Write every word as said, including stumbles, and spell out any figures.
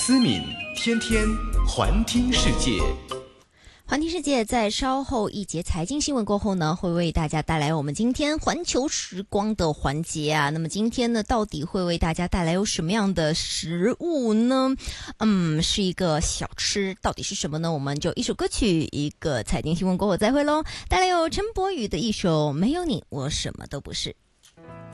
思敏天天环听世界。 环听世界在稍后一节财经新闻过后呢，会为大家带来我们今天环球时光的环节啊。那么今天呢，到底会为大家带来有什么样的食物呢？嗯，是一个小吃，到底是什么呢？我们就一首歌曲，一个财经新闻过后再会喽。带来有陈柏宇的一首《没有你，我什么都不是》。